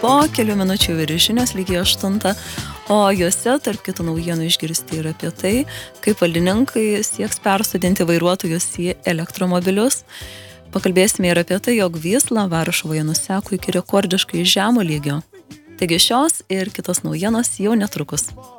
po kelių minučių ir žinios lygiai 8, o juose tarp kitų naujienų išgirsti ir apie tai, kaip valdininkai sieks persodinti vairuotojus į elektromobilius. Pakalbėsime ir apie tai, jog Vysla Varšuvoje nuseko iki rekordiškai žemo lygio. Taigi šios ir kitos naujienos jau netrukus.